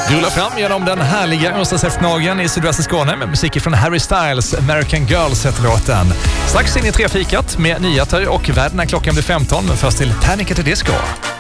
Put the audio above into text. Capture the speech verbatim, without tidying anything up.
Du rullar fram genom den härliga onsdagseftermiddagen i sydvästra Skåne med musik från Harry Styles, American Girls heter låten. Strax in i trefikat med nyheter och världen när klockan blir femton, men först till Panic at the Disco.